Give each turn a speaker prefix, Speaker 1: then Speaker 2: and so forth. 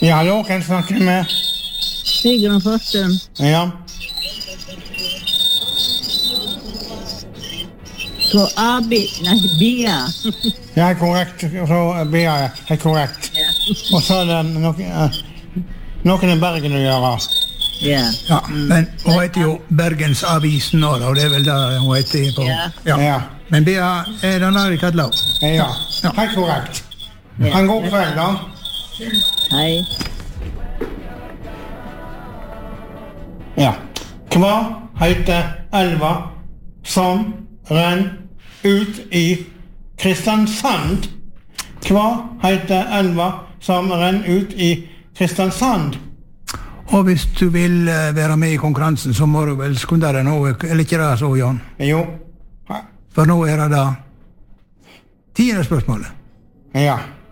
Speaker 1: Ja, hallo, kan jeg snakke med?
Speaker 2: Sigrun Forsum.
Speaker 1: Ja.
Speaker 2: På Bia.
Speaker 1: Ja, korrekt. Så Bia er korrekt.
Speaker 2: Ja.
Speaker 1: Og så er det noen i Bergen å gjøre.
Speaker 2: Ja.
Speaker 3: Ja, men hun heter jo Bergens Avis nå, da, og det er vel det hun heter på.
Speaker 2: Ja.
Speaker 1: Ja.
Speaker 3: Men Bea, er det Nari Kadlau?
Speaker 1: Ja, helt korrekt. Han god kveld, da.
Speaker 2: Hei.
Speaker 1: Ja. Hva heter elva som renn ut i Kristiansand? Hva heter elva som renn ut i Kristiansand?
Speaker 3: Og hvis du vil være med i konkurransen, så må du vel skunde deg nå, eller ikke det så, Jan?
Speaker 1: Jo.
Speaker 3: For nå er det da 10. spørsmålet.
Speaker 1: Ja.